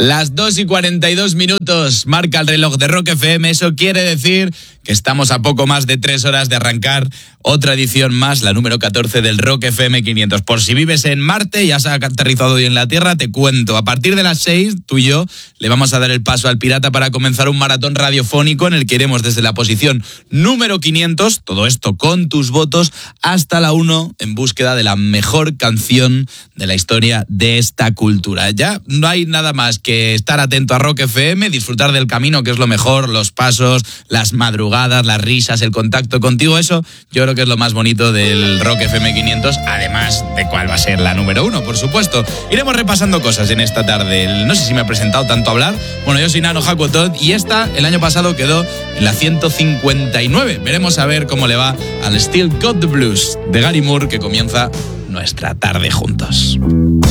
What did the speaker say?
Las 2:42 marca el reloj de Rock FM. Eso quiere decir que estamos a poco más de 3 horas de arrancar otra edición más, la número 14 del Rock FM 500. Por si vives en Marte y has aterrizado hoy en la Tierra, te cuento. A partir de las 6, tú y yo le vamos a dar el paso al pirata para comenzar un maratón radiofónico en el que iremos desde la posición número 500, todo esto con tus votos, hasta la 1 en búsqueda de la mejor canción de la historia de esta cultura. Ya no hay nada más que estar atento a Rock FM, disfrutar del camino, que es lo mejor, los pasos, las madrugadas, las risas, el contacto contigo. Eso yo creo que es lo más bonito del Rock FM 500, además de cuál va a ser la número 1, por supuesto. Iremos repasando cosas en esta tarde. No sé si me he presentado tanto a hablar. Bueno, yo soy Nano Hakotot y esta, el año pasado, quedó en la 159. Veremos a ver cómo le va al Still Got the Blues de Gary Moore, que comienza nuestra tarde juntos.